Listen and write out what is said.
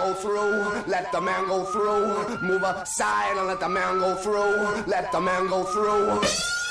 go through. Let the man go through. Move aside and let the man go through. Let the man go through.